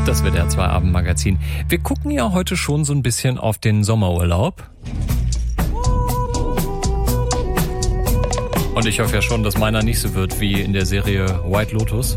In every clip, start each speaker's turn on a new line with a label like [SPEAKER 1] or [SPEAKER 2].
[SPEAKER 1] Das WDR 2 Abendmagazin. Wir gucken ja heute schon so ein bisschen auf den Sommerurlaub. Und ich hoffe ja schon, dass meiner nicht so wird wie in der Serie White Lotus.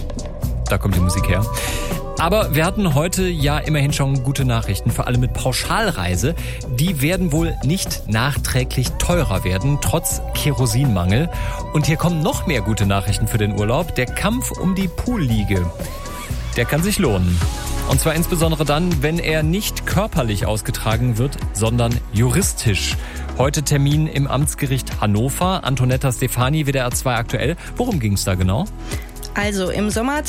[SPEAKER 1] Da kommt die Musik her. Aber wir hatten heute ja immerhin schon gute Nachrichten für alle mit Pauschalreise. Die werden wohl nicht nachträglich teurer werden, trotz Kerosinmangel. Und hier kommen noch mehr gute Nachrichten für den Urlaub. Der Kampf um die Poolliege, der kann sich lohnen. Und zwar insbesondere dann, wenn er nicht körperlich ausgetragen wird, sondern juristisch. Heute Termin im Amtsgericht Hannover. Antonetta Stefani, WDR 2 aktuell. Worum ging es da genau?
[SPEAKER 2] Also im Sommer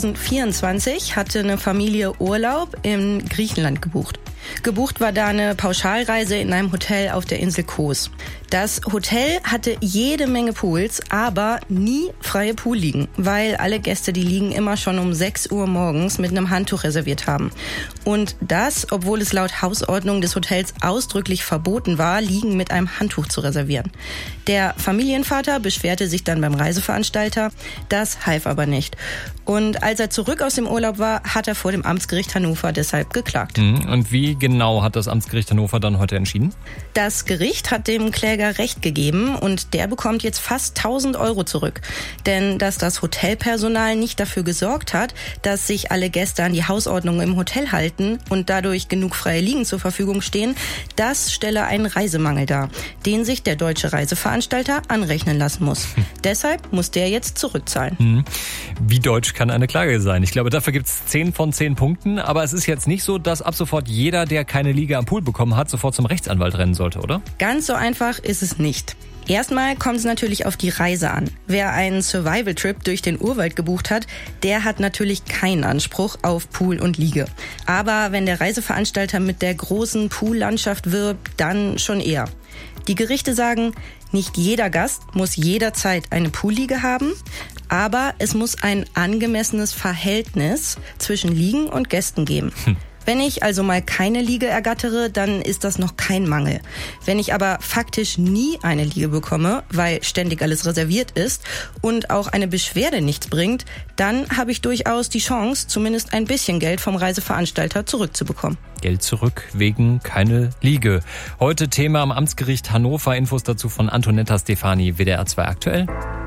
[SPEAKER 2] 2024 hatte eine Familie Urlaub in Griechenland gebucht. Gebucht war da eine Pauschalreise in einem Hotel auf der Insel Kos. Das Hotel hatte jede Menge Pools, aber nie freie Poolliegen, weil alle Gäste die Liegen immer schon um 6 Uhr morgens mit einem Handtuch reserviert haben. Und das, obwohl es laut Hausordnung des Hotels ausdrücklich verboten war, Liegen mit einem Handtuch zu reservieren. Der Familienvater beschwerte sich dann beim Reiseveranstalter, das half aber nicht. Und als er zurück aus dem Urlaub war, hat er vor dem Amtsgericht Hannover deshalb geklagt.
[SPEAKER 1] Und wie genau hat das Amtsgericht Hannover dann heute entschieden?
[SPEAKER 2] Das Gericht hat dem Kläger Recht gegeben und der bekommt jetzt fast 1.000 Euro zurück. Denn dass das Hotelpersonal nicht dafür gesorgt hat, dass sich alle Gäste an die Hausordnung im Hotel halten und dadurch genug freie Liegen zur Verfügung stehen, das stelle einen Reisemangel dar, den sich der deutsche Reiseveranstalter anrechnen lassen muss. Deshalb muss der jetzt zurückzahlen.
[SPEAKER 1] Wie deutsch kann eine Klage sein? Ich glaube, dafür gibt es 10 von 10 Punkten. Aber es ist jetzt nicht so, dass ab sofort jeder, der keine Liege am Pool bekommen hat, sofort zum Rechtsanwalt rennen sollte, oder?
[SPEAKER 2] Ganz so einfach ist es nicht. Erstmal kommt es natürlich auf die Reise an. Wer einen Survival-Trip durch den Urwald gebucht hat, der hat natürlich keinen Anspruch auf Pool und Liege. Aber wenn der Reiseveranstalter mit der großen Poollandschaft wirbt, dann schon eher. Die Gerichte sagen, nicht jeder Gast muss jederzeit eine Poolliege haben, aber es muss ein angemessenes Verhältnis zwischen Liegen und Gästen geben. Wenn ich also mal keine Liege ergattere, dann ist das noch kein Mangel. Wenn ich aber faktisch nie eine Liege bekomme, weil ständig alles reserviert ist und auch eine Beschwerde nichts bringt, dann habe ich durchaus die Chance, zumindest ein bisschen Geld vom Reiseveranstalter zurückzubekommen.
[SPEAKER 1] Geld zurück wegen keine Liege. Heute Thema am Amtsgericht Hannover. Infos dazu von Antonetta Stefani, WDR 2 aktuell.